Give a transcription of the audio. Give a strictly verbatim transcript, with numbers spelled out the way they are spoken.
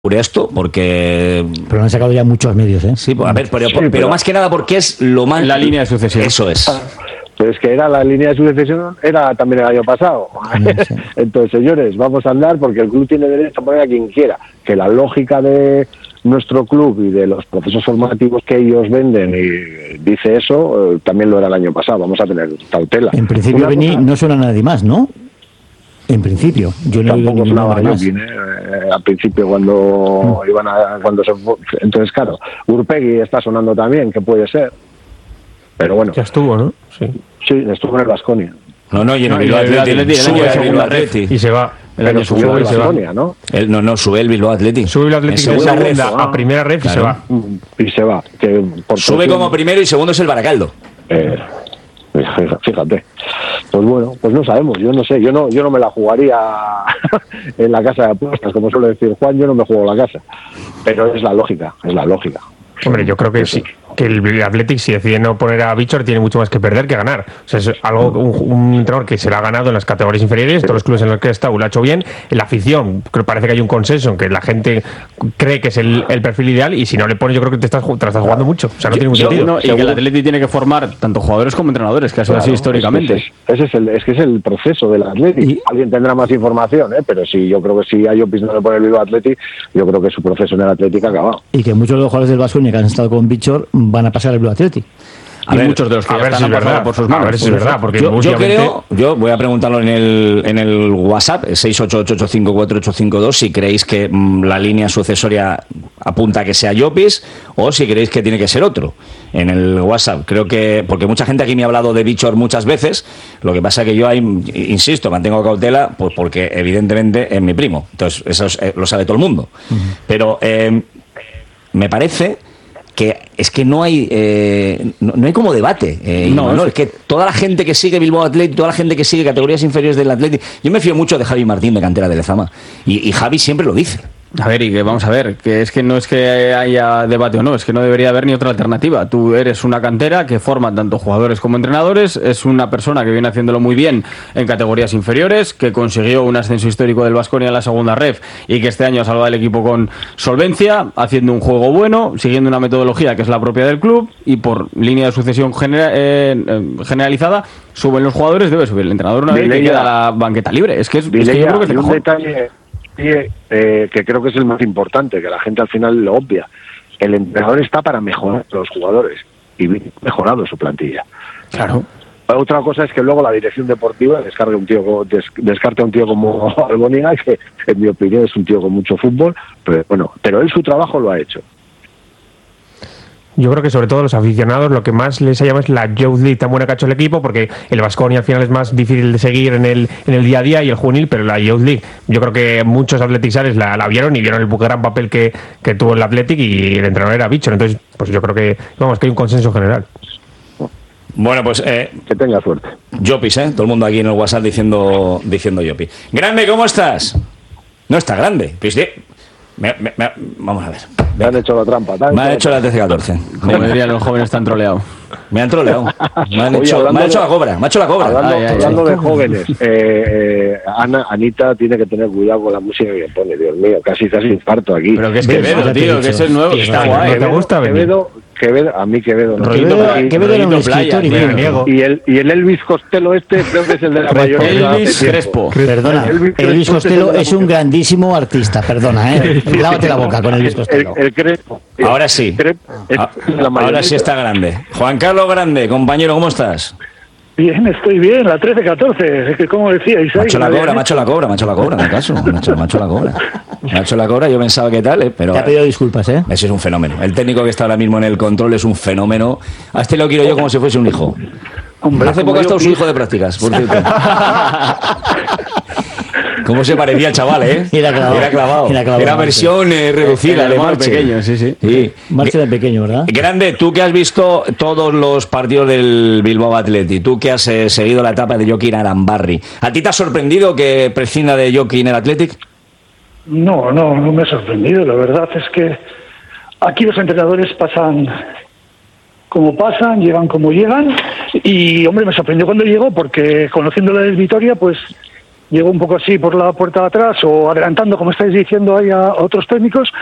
esto, porque... Pero lo han sacado ya muchos medios, ¿eh? Sí, a ver, pero, sí, pero, pero más que nada porque es lo más... La línea de sucesión. Eso es. Pero es que era la línea de sucesión, era también el año pasado. Sí. Entonces, señores, vamos a andar porque el club tiene derecho a poner a quien quiera. Que la lógica de nuestro club y de los procesos formativos que ellos venden y dice eso, eh, también lo era el año pasado. Vamos a tener cautela. En principio, Beni, no suena nadie más, ¿no? En principio, yo no tampoco sonaba Jokin, ¿eh? Eh, al principio cuando mm. iban a cuando se entonces claro, Urpegui está sonando también, que puede ser, pero bueno, ya estuvo, ¿no? Sí, sí, estuvo en el Baskonia. No, no, y en el Bilbao Athletic y se va. El año subió el Baskonia, ¿no? El, no, no, sube el Bilbao Athletic. Sube el Athletic de segunda, segunda ref, a primera ref claro. y se va. Y se va. Que por sube como primero y segundo es el Baracaldo. Eh, fíjate. Pues bueno, pues no sabemos, yo no sé, yo no yo no me la jugaría en la casa de apuestas, como suele decir Juan, yo no me juego la casa, pero es la lógica, es la lógica. Hombre, yo creo que sí, que el Athletic, si decide no poner a Bichor, tiene mucho más que perder que ganar. O sea, es algo, un, un entrenador que se lo ha ganado en las categorías inferiores, todos los clubes en los que ha estado lo ha hecho bien. En la afición, creo, parece que hay un consenso en que la gente cree que es el, el perfil ideal, y si no le pones, yo creo que te estás, te estás jugando mucho. O sea, no yo, tiene ningún sentido. No, y que el Athletic tiene que formar tanto jugadores como entrenadores, que ha sido claro, así históricamente. Es, es, ese es, el, es que es el proceso del Athletic. Y alguien tendrá más información, ¿eh? Pero sí, yo creo que si a Llopis no le pone el Bilbao Athletic, yo creo que su proceso en el Athletic ha acabado. Y que muchos de los jugadores del Baskonia que han estado con Bichor van a pasar al Blue Athletic. A y ver, muchos de los que a ver si es verdad por sus manos. A ver si es verdad, porque yo, yo creo, yo voy a preguntarlo en el en el WhatsApp seis ocho ocho ocho cinco cuatro ocho cinco dos si creéis que mmm, la línea sucesoria apunta a que sea Llopis o si creéis que tiene que ser otro. En el WhatsApp creo que, porque mucha gente aquí me ha hablado de Bichor muchas veces, lo que pasa que yo ahí, insisto, mantengo cautela, pues porque evidentemente es mi primo, entonces eso es, eh, lo sabe todo el mundo. Uh-huh. Pero eh, me parece que es que no hay eh, no, no hay como debate eh, no, no, es que toda la gente que sigue Bilbao Athletic, toda la gente que sigue categorías inferiores del Athletic, yo me fío mucho de Javi Martín de cantera de Lezama y, y Javi siempre lo dice. A ver, y que vamos a ver, que es que no es que haya debate o no, es que no debería haber ni otra alternativa. Tú eres una cantera que forma tanto jugadores como entrenadores, es una persona que viene haciéndolo muy bien en categorías inferiores, que consiguió un ascenso histórico del Baskonia en la segunda ref y que este año ha salvado al equipo con solvencia, haciendo un juego bueno, siguiendo una metodología que es la propia del club, y por línea de sucesión genera, eh, generalizada, suben los jugadores, debe subir el entrenador una vez que queda la banqueta libre. Es que, es, es que yo creo que es el mejor. Detalle... Eh, que creo que es el más importante, que la gente al final lo obvia. El entrenador está para mejorar a los jugadores y mejorado su plantilla. Claro. Otra cosa es que luego la dirección deportiva descargue un tío, des, descarte a un tío como Albóniga, que en mi opinión es un tío con mucho fútbol, pero bueno, pero él su trabajo lo ha hecho. Yo creo que sobre todo los aficionados lo que más les ha llamado es la Youth League tan buena que ha hecho el equipo, porque el Baskonia al final es más difícil de seguir en el en el día a día y el juvenil, pero la Youth League, yo creo que muchos atletizales la, la vieron y vieron el gran papel que, que tuvo el Athletic, y el entrenador era Bichor, entonces pues yo creo que vamos que hay un consenso general. Bueno, pues eh, que tenga suerte. Llopis, ¿eh? Todo el mundo aquí en el WhatsApp diciendo diciendo Llopis. Grande, ¿cómo estás? No está grande. Pues, eh, me, me, me, vamos a ver. Me han hecho la trampa. Me han hecho la trece catorce. Como dirían los jóvenes, están troleados. Me han troleado. Me han, Oye, hecho, me han hecho de, la cobra. Me ha hecho la cobra. Hablando, ay, ay, hablando ay. de jóvenes, eh, eh, Ana, Anita tiene que tener cuidado con la música que pone. Dios mío, casi casi infarto aquí. Pero que es Quevedo, tío, que eso es nuevo, que está guay. ¿Te gusta, Quevedo? Quevedo, a mí Quevedo no. Quevedo, Quevedo era un escritor y me niego. Y el, y el Elvis Costello este creo que es el de la mayor. Elvis Crespo. Perdona, Elvis, Elvis Costello es un grandísimo artista, perdona, ¿eh? Lávate la boca con Elvis Costello. El, el Crespo. Ahora sí. Crespo, Ahora sí está grande. Juan Carlos Grande, compañero, ¿cómo estás? Bien, estoy bien, la trece catorce, es que como decíais. Macho la cobra, macho la cobra, macho la cobra, me caso, macho, macho la cobra. Macho la cobra, yo pensaba que tal, eh, pero... Te ha pedido disculpas, ¿eh? Ese es un fenómeno. El técnico que está ahora mismo en el control es un fenómeno. A este lo quiero yo como si fuese un hijo. Hombre, hace poco ha estado su hijo de prácticas, por cierto. ¿Cómo se parecía el chaval, eh? Era clavado. Era clavado. Era, clavado, Era versión eh, reducida de Marche. Pequeño, sí, sí. sí. Marche de pequeño, ¿verdad? Grande, tú que has visto todos los partidos del Bilbao Athletic, tú que has eh, seguido la etapa de Jokin Arambarri, ¿a ti te ha sorprendido que prescinda de Jokin el Athletic? No, no, no me ha sorprendido. La verdad es que aquí los entrenadores pasan como pasan, llegan como llegan, y hombre, me sorprendió cuando llegó porque conociéndole del Vitoria, pues llegó un poco así por la puerta de atrás o adelantando, como estáis diciendo, ahí a otros técnicos,